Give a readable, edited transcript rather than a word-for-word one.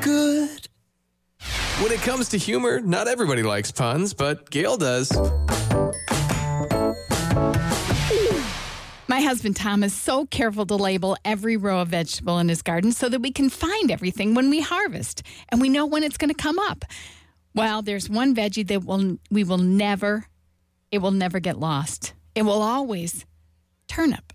good. When it comes to humor, not everybody likes puns, but Gail does. My husband Tom is so careful to label every row of vegetable in his garden so that we can find everything when we harvest and we know when it's going to come up. Well, there's one veggie that will never get lost. It will always turnip.